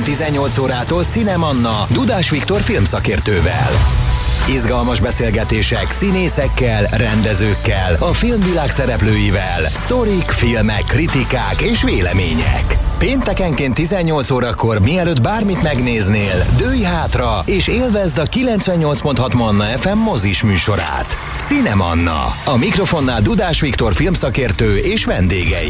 18 órától Cinemanna Dudás Viktor filmszakértővel. Izgalmas beszélgetések színészekkel, rendezőkkel, a filmvilág szereplőivel, sztorik, filmek, kritikák és vélemények. Péntekenként 18 órakor, mielőtt bármit megnéznél, dőlj hátra és élvezd a 98.6 Manna FM mozis műsorát. Cinemanna. A mikrofonnál Dudás Viktor filmszakértő és vendégei.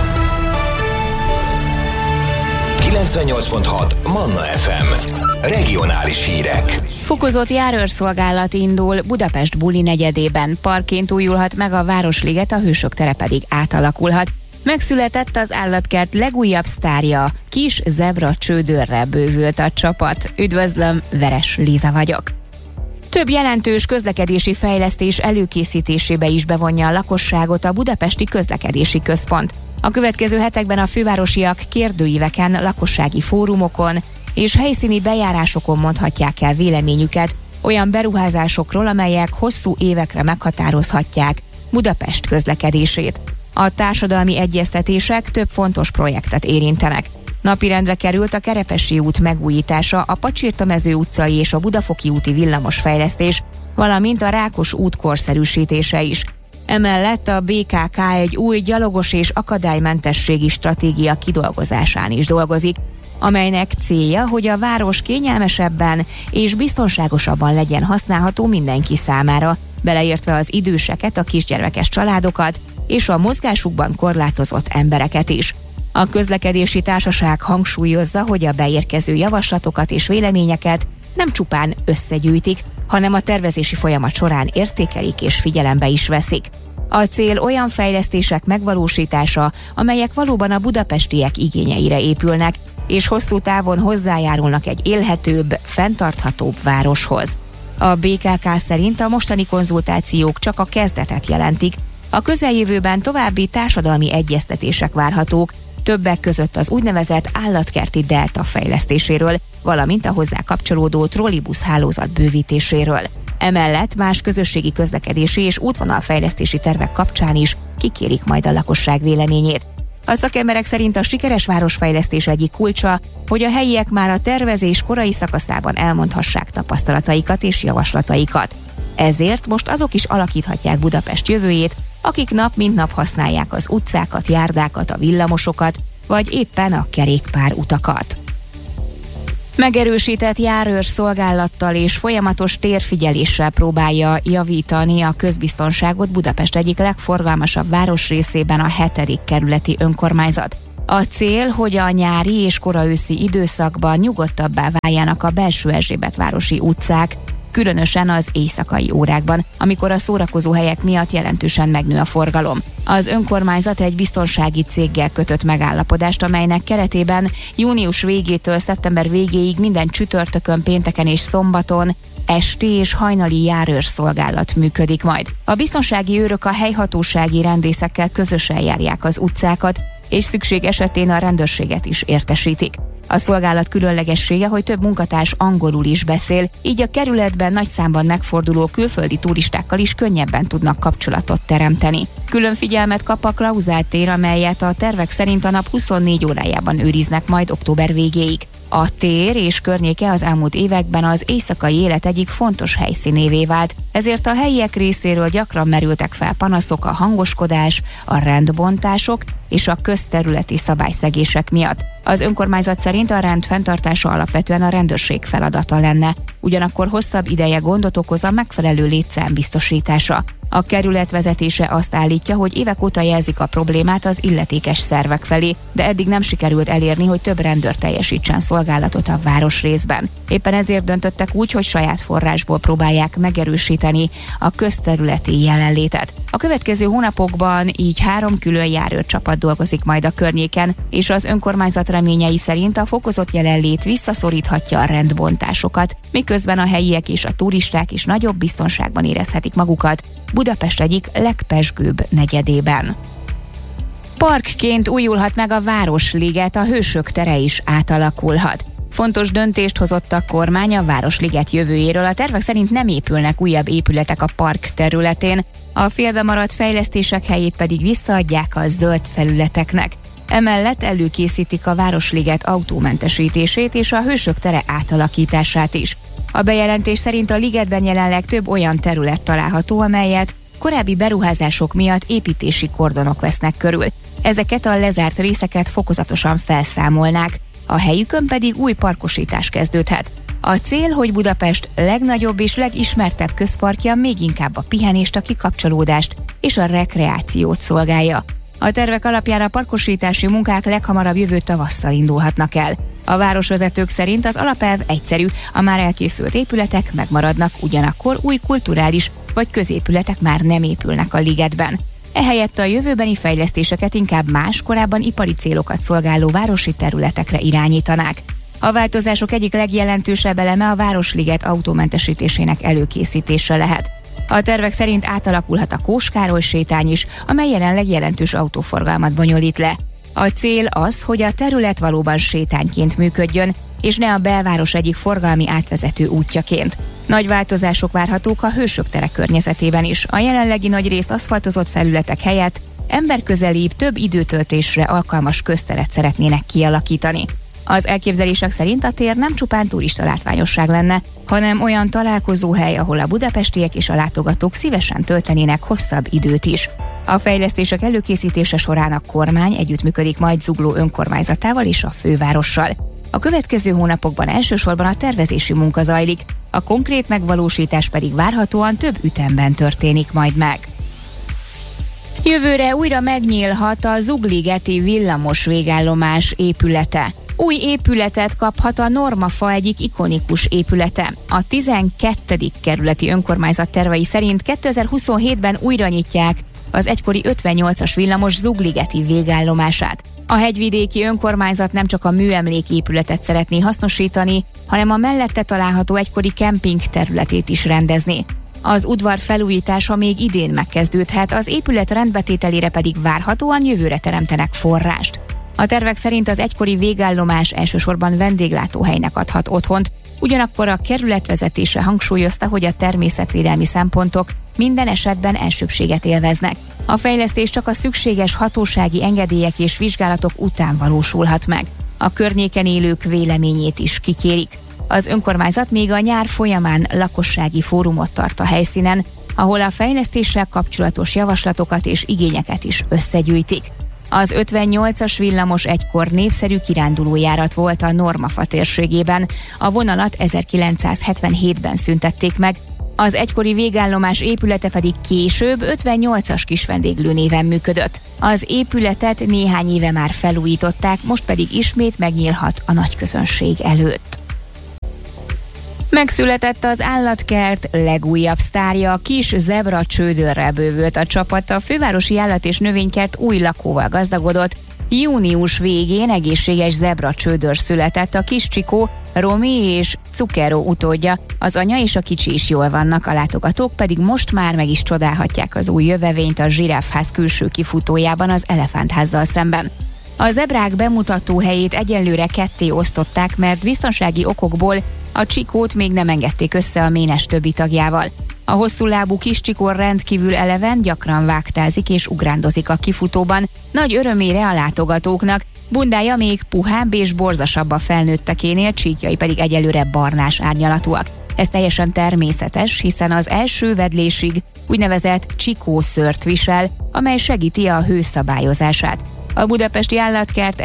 98.6 Manna FM. Regionális hírek. Fokozott járőrszolgálat indul, Budapest buli negyedében parkként újulhat meg a Városliget, a Hősök tere pedig átalakulhat. Megszületett az állatkert legújabb sztárja, kis zebra csődörre bővült a csapat. Üdvözlöm, Veres Liza vagyok. Több jelentős közlekedési fejlesztés előkészítésébe is bevonja a lakosságot a Budapesti Közlekedési Központ. A következő hetekben a fővárosiak kérdőíveken, lakossági fórumokon és helyszíni bejárásokon mondhatják el véleményüket olyan beruházásokról, amelyek hosszú évekre meghatározhatják Budapest közlekedését. A társadalmi egyeztetések több fontos projektet érintenek. Napirendre került a Kerepesi út megújítása, a Pacsirtamező utcai és a Budafoki úti villamosfejlesztés, valamint a Rákos út korszerűsítése is. Emellett a BKK egy új gyalogos és akadálymentességi stratégia kidolgozásán is dolgozik, amelynek célja, hogy a város kényelmesebben és biztonságosabban legyen használható mindenki számára, beleértve az időseket, a kisgyermekes családokat és a mozgásukban korlátozott embereket is. A közlekedési társaság hangsúlyozza, hogy a beérkező javaslatokat és véleményeket nem csupán összegyűjtik, hanem a tervezési folyamat során értékelik és figyelembe is veszik. A cél olyan fejlesztések megvalósítása, amelyek valóban a budapestiek igényeire épülnek, és hosszú távon hozzájárulnak egy élhetőbb, fenntarthatóbb városhoz. A BKK szerint a mostani konzultációk csak a kezdetet jelentik, a közeljövőben további társadalmi egyeztetések várhatók, többek között az úgynevezett állatkerti delta fejlesztéséről, valamint a hozzá kapcsolódó trollibusz hálózat bővítéséről. Emellett más közösségi közlekedési és útvonalfejlesztési tervek kapcsán is kikérik majd a lakosság véleményét. A szakemberek szerint a sikeres városfejlesztés egyik kulcsa, hogy a helyiek már a tervezés korai szakaszában elmondhassák tapasztalataikat és javaslataikat. Ezért most azok is alakíthatják Budapest jövőjét, akik nap mint nap használják az utcákat, járdákat, a villamosokat, vagy éppen a kerékpárutakat. Megerősített járőrszolgálattal és folyamatos térfigyeléssel próbálja javítani a közbiztonságot Budapest egyik legforgalmasabb városrészében, a 7. kerületi önkormányzat. A cél, hogy a nyári és koraőszi időszakban nyugodtabbá váljanak a belső Erzsébetvárosi utcák, különösen az éjszakai órákban, amikor a szórakozó helyek miatt jelentősen megnő a forgalom. Az önkormányzat egy biztonsági céggel kötött megállapodást, amelynek keretében június végétől szeptember végéig minden csütörtökön, pénteken és szombaton esti és hajnali járőrszolgálat működik majd. A biztonsági őrök a helyhatósági rendészekkel közösen járják az utcákat, és szükség esetén a rendőrséget is értesítik. A szolgálat különlegessége, hogy több munkatárs angolul is beszél, így a kerületben nagy számban megforduló külföldi turistákkal is könnyebben tudnak kapcsolatot teremteni. Külön figyelmet kap a Klauzál tér, amelyet a tervek szerint a nap 24 órájában őriznek majd október végéig. A tér és környéke az elmúlt években az éjszakai élet egyik fontos helyszínévé vált, ezért a helyiek részéről gyakran merültek fel panaszok a hangoskodás, a rendbontások és a közterületi szabályszegések miatt. Az önkormányzat szerint a rend fenntartása alapvetően a rendőrség feladata lenne, ugyanakkor hosszabb ideje gondot okoz a megfelelő létszám biztosítása. A kerület vezetése azt állítja, hogy évek óta jelzik a problémát az illetékes szervek felé, de eddig nem sikerült elérni, hogy több rendőr teljesítsen szolgálatot a városrészben. Éppen ezért döntöttek úgy, hogy saját forrásból próbálják megerősíteni a közterületi jelenlétet. A következő hónapokban így 3 külön járőrcsapat dolgozik majd a környéken, és az önkormányzat reményei szerint a fokozott jelenlét visszaszoríthatja a rendbontásokat, miközben a helyiek és a turisták is nagyobb biztonságban érezhetik magukat Budapest egyik legpezsgőbb negyedében. Parkként újulhat meg a Városliget, a Hősök tere is átalakulhat. Fontos döntést hozott a kormány a Városliget jövőjéről. A tervek szerint nem épülnek újabb épületek a park területén, a félbe maradt fejlesztések helyét pedig visszaadják a zöld felületeknek. Emellett előkészítik a Városliget autómentesítését és a Hősök tere átalakítását is. A bejelentés szerint a ligetben jelenleg több olyan terület található, amelyet korábbi beruházások miatt építési kordonok vesznek körül. Ezeket a lezárt részeket fokozatosan felszámolnák, a helyükön pedig új parkosítás kezdődhet. A cél, hogy Budapest legnagyobb és legismertebb közparkja még inkább a pihenést, a kikapcsolódást és a rekreációt szolgálja. A tervek alapján a parkosítási munkák leghamarabb jövő tavasszal indulhatnak el. A városvezetők szerint az alapelv egyszerű, a már elkészült épületek megmaradnak, ugyanakkor új kulturális vagy középületek már nem épülnek a ligetben. Ehelyett a jövőbeni fejlesztéseket inkább más, korábban ipari célokat szolgáló városi területekre irányítanák. A változások egyik legjelentősebb eleme a Városliget autómentesítésének előkészítése lehet. A tervek szerint átalakulhat a Kós Károly sétány is, amely jelenleg jelentős autóforgalmat bonyolít le. A cél az, hogy a terület valóban sétányként működjön, és ne a belváros egyik forgalmi átvezető útjaként. Nagy változások várhatók a Hősök tere környezetében is. A jelenlegi nagyrészt aszfaltozott felületek helyett emberközelibb, több időtöltésre alkalmas közteret szeretnének kialakítani. Az elképzelések szerint a tér nem csupán turista látványosság lenne, hanem olyan találkozóhely, ahol a budapestiek és a látogatók szívesen töltenének hosszabb időt is. A fejlesztések előkészítése során a kormány együttműködik majd Zugló önkormányzatával és a fővárossal. A következő hónapokban elsősorban a tervezési munka zajlik, a konkrét megvalósítás pedig várhatóan több ütemben történik majd meg. Jövőre újra megnyílhat a Zugligeti villamos végállomás épülete. Új épületet kaphat a Normafa egyik ikonikus épülete. A 12. kerületi önkormányzat tervei szerint 2027-ben újra nyitják az egykori 58-as villamos Zugligeti végállomását. A hegyvidéki önkormányzat nem csak a műemléképületet szeretné hasznosítani, hanem a mellette található egykori kemping területét is rendezni. Az udvar felújítása még idén megkezdődhet, az épület rendbetételére pedig várhatóan jövőre teremtenek forrást. A tervek szerint az egykori végállomás elsősorban vendéglátóhelynek adhat otthont, ugyanakkor a kerület vezetése hangsúlyozta, hogy a természetvédelmi szempontok minden esetben elsőbbséget élveznek. A fejlesztés csak a szükséges hatósági engedélyek és vizsgálatok után valósulhat meg. A környéken élők véleményét is kikérik. Az önkormányzat még a nyár folyamán lakossági fórumot tart a helyszínen, ahol a fejlesztéssel kapcsolatos javaslatokat és igényeket is összegyűjtik. Az 58-as villamos egykor népszerű kirándulójárat volt a Normafa térségében, a vonalat 1977-ben szüntették meg, az egykori végállomás épülete pedig később 58-as kisvendéglő néven működött. Az épületet néhány éve már felújították, most pedig ismét megnyílhat a nagyközönség előtt. Megszületett az állatkert legújabb sztárja, a kis zebra csődörrel bővült a csapat, a fővárosi állat- és növénykert új lakóval gazdagodott. Június végén egészséges zebra csődör született, a kis Csikó, Romi és Cukero utódja, az anya és a kicsi is jól vannak, a látogatók pedig most már meg is csodálhatják az új jövevényt a Zsiráfház külső kifutójában az Elefántházzal szemben. A zebrák bemutató helyét egyenlőre ketté osztották, mert biztonsági okokból a Csikót még nem engedték össze a ménes többi tagjával. A hosszúlábú kis Csikó rendkívül eleven, gyakran vágtázik és ugrándozik a kifutóban, nagy örömére a látogatóknak. Bundája még puhább és borzasabb a felnőttekénél, csíkjai pedig egyelőre barnás árnyalatúak. Ez teljesen természetes, hiszen az első vedlésig úgynevezett Csikó-szőrt visel, amely segíti a hőszabályozását. A budapesti állatkert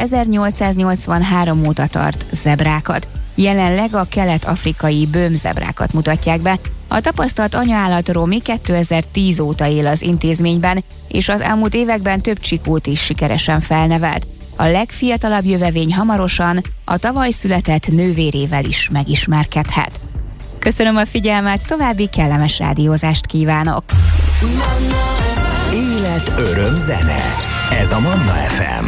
1883 óta tart zebrákat. Jelenleg a kelet-afrikai böhmzebrákat mutatják be. A tapasztalt anyaállat Romi 2010 óta él az intézményben, és az elmúlt években több Csikót is sikeresen felnevelt. A legfiatalabb jövevény hamarosan a tavaly született nővérével is megismerkedhet. Köszönöm a figyelmet, további kellemes rádiózást kívánok! Élet, öröm, zene. Ez a Manna FM.